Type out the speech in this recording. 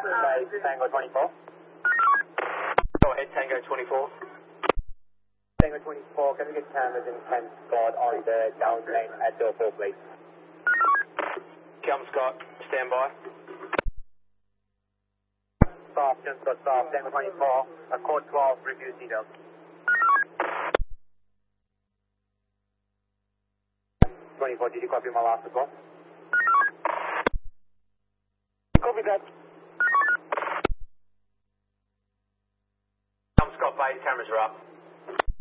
Tango 24. Go ahead, Tango 24. Tango 24, can we get cameras in 10 Scott on the down lane at door 4, please? Come, Scott. Stand by. Soft, 10 Scott, soft. Tango 24, Accord 12, review details. 24, did you copy my last as well? Copy that. Come, Scott, base cameras are up.